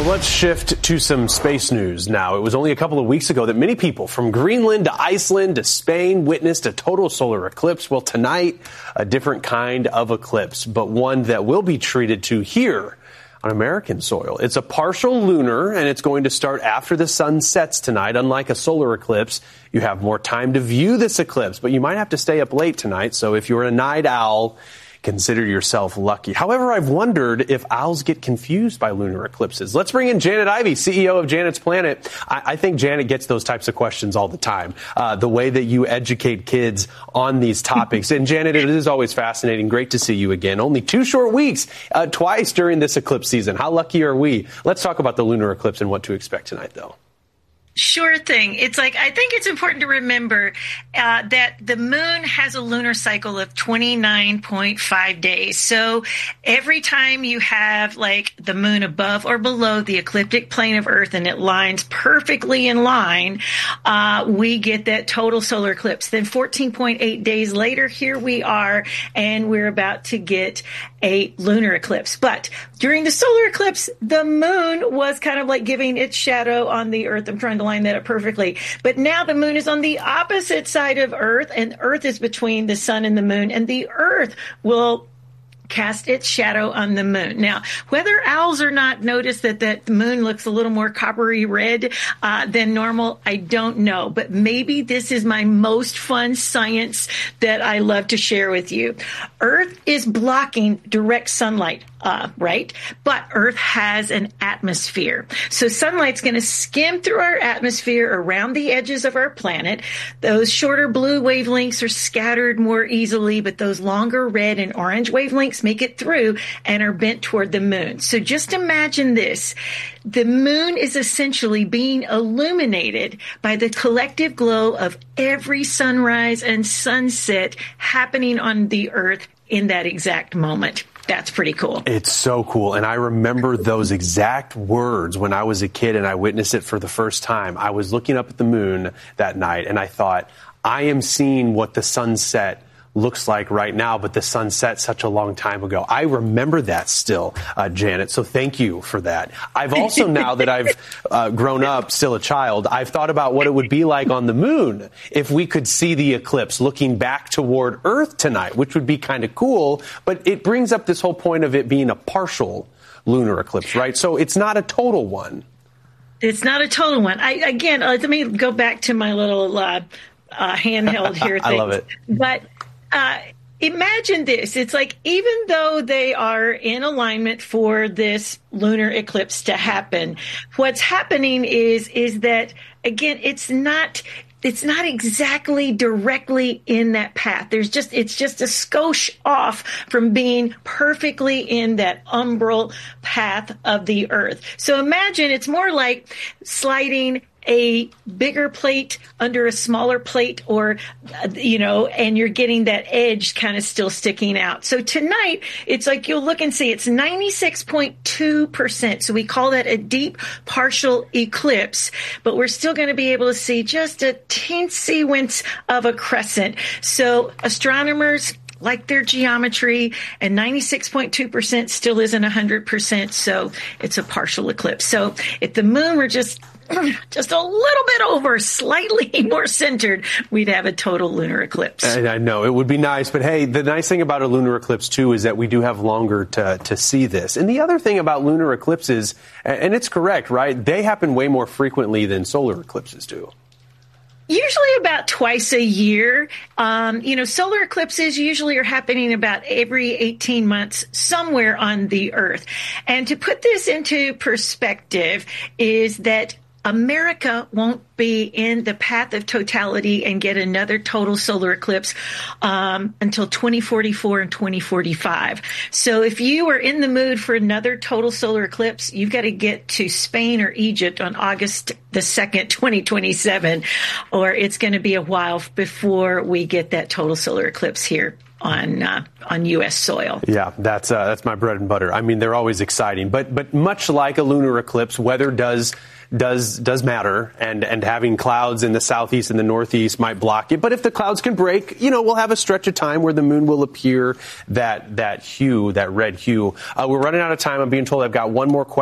Well, let's shift to some space news now. It was only a couple of weeks ago that many people from Greenland to Iceland to Spain witnessed a total solar eclipse. Well, tonight, a different kind of eclipse, but one that will be treated to here on American soil. It's a partial lunar, and it's going to start after the sun sets tonight. Unlike a solar eclipse, you have more time to view this eclipse, but you might have to stay up late tonight. So if you're a night owl, consider yourself lucky. However, I've wondered if owls get confused by lunar eclipses. Let's bring in Janet Ivey, CEO of Janet's Planet. I think Janet gets those types of questions all the time, the way that you educate kids on these topics. And Janet, it is always fascinating. Great to see you again. Only 2 short weeks, twice during this eclipse season. How lucky are we? Let's talk about the lunar eclipse and what to expect tonight, though. Sure thing. I think it's important to remember that the moon has a lunar cycle of 29.5 days. So every time you have the moon above or below the ecliptic plane of Earth and it lines perfectly in line, we get that total solar eclipse. Then 14.8 days later, here we are, and we're about to get a lunar eclipse. But during the solar eclipse, the moon was kind of giving its shadow on the Earth. I'm trying to line that up perfectly. But now the moon is on the opposite side of Earth, and Earth is between the sun and the moon, and the Earth will cast its shadow on the moon. Now, whether owls or not notice that the moon looks a little more coppery red than normal, I don't know. But maybe this is my most fun science that I love to share with you. Earth is blocking direct sunlight. Right? But Earth has an atmosphere. So sunlight's going to skim through our atmosphere around the edges of our planet. Those shorter blue wavelengths are scattered more easily, but those longer red and orange wavelengths make it through and are bent toward the moon. So just imagine this. The moon is essentially being illuminated by the collective glow of every sunrise and sunset happening on the Earth in that exact moment. That's pretty cool. It's so cool. And I remember those exact words when I was a kid and I witnessed it for the first time. I was looking up at the moon that night and I thought, I am seeing what the sunset looks like right now, but the sun set such a long time ago. I remember that still, Janet, so thank you for that. I've also, now that I've grown up, still a child, I've thought about what it would be like on the moon if we could see the eclipse looking back toward Earth tonight, which would be kind of cool, but it brings up this whole point of it being a partial lunar eclipse, right? So it's not a total one. It's not a total one. Again, let me go back to my little handheld here thing. I love it. But imagine this. It's even though they are in alignment for this lunar eclipse to happen, what's happening is that, again, it's not exactly directly in that path. It's just a skosh off from being perfectly in that umbral path of the Earth. So imagine it's more like sliding a bigger plate under a smaller plate, or, and you're getting that edge kind of still sticking out. So tonight, it's you'll look and see it's 96.2%. So we call that a deep partial eclipse, but we're still going to be able to see just a teensy wince of a crescent. So astronomers like their geometry, and 96.2% still isn't 100%. So it's a partial eclipse. So if the moon were just a little bit over, slightly more centered, we'd have a total lunar eclipse. I know, it would be nice. But hey, the nice thing about a lunar eclipse, too, is that we do have longer to see this. And the other thing about lunar eclipses, and it's correct, right? They happen way more frequently than solar eclipses do. Usually about twice a year. Solar eclipses usually are happening about every 18 months somewhere on the Earth. And to put this into perspective is that America won't be in the path of totality and get another total solar eclipse until 2044 and 2045. So if you are in the mood for another total solar eclipse, you've got to get to Spain or Egypt on August the 2nd, 2027, or it's going to be a while before we get that total solar eclipse here on U.S. soil. Yeah, that's my bread and butter. I mean, they're always exciting, but much like a lunar eclipse, weather does matter, and having clouds in the southeast and the northeast might block it. But if the clouds can break, we'll have a stretch of time where the moon will appear that red hue. We're running out of time. I'm being told I've got one more question.